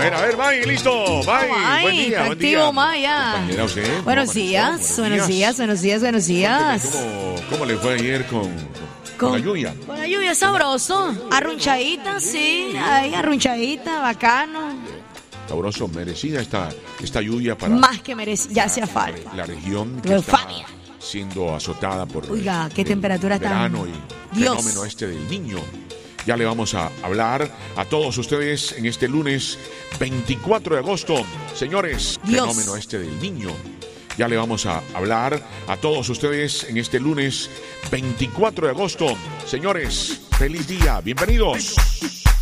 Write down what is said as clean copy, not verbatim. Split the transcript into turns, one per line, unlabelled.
A ver, May, listo. May, buen día, buen día.
Activo, Maya.
Compañera, ¿usted?
Buenos días.
¿Cómo le fue ayer con la lluvia?
Con la lluvia, sabroso. Arrunchadita, sí. Ahí, arrunchadita, bacano.
Sabroso, merecida esta lluvia para...
Más que merecida, ya hacía falta.
La región que está siendo azotada por...
Oiga, qué temperatura tan...
verano y fenómeno del Niño. Ya le vamos a hablar a todos ustedes en este lunes 24 de agosto. Señores, fenómeno del Niño. Ya le vamos a hablar a todos ustedes en este lunes 24 de agosto. Señores, feliz día. Bienvenidos.